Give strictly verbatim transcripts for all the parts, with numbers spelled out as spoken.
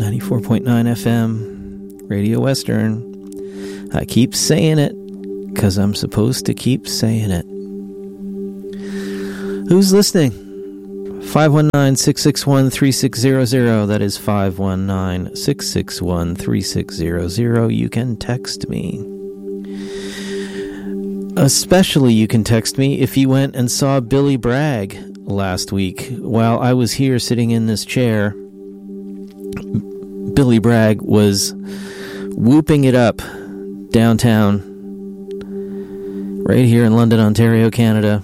ninety-four point nine F M, Radio Western. I keep saying it because I'm supposed to keep saying it. Who's listening? five one nine, six six one, three six zero zero. That is five one nine, six six one, three six zero zero. You can text me. Especially you can text me if you went and saw Billy Bragg last week. While I was here sitting in this chair, Billy Bragg was whooping it up downtown, right here in London, Ontario, Canada.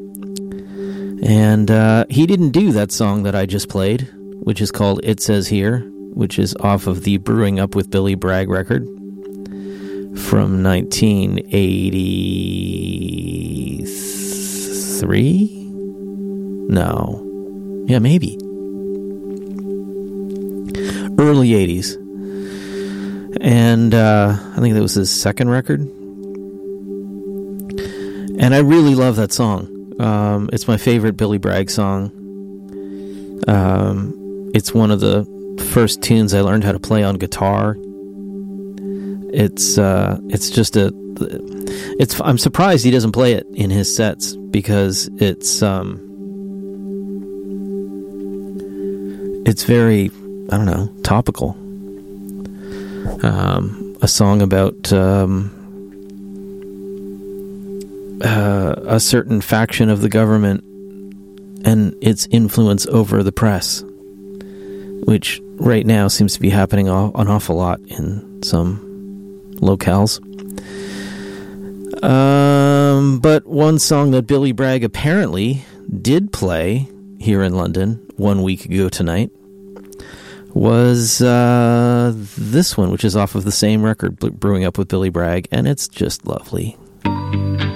And uh, he didn't do that song that I just played, which is called It Says Here, which is off of the Brewing Up with Billy Bragg record from nineteen eighty-three? No. Yeah, maybe. Early eighties. And uh, I think that was his second record. And I really love that song. Um, it's my favorite Billy Bragg song. Um, it's one of the first tunes I learned how to play on guitar. It's uh, it's just a, it's. I'm surprised he doesn't play it in his sets because it's um, it's very, I don't know, topical. Um, a song about um. Uh, a certain faction of the government and its influence over the press, which right now seems to be happening an awful lot in some locales. Um, but one song that Billy Bragg apparently did play here in London one week ago tonight was uh, this one, which is off of the same record, Brewing Up with Billy Bragg, and it's just lovely.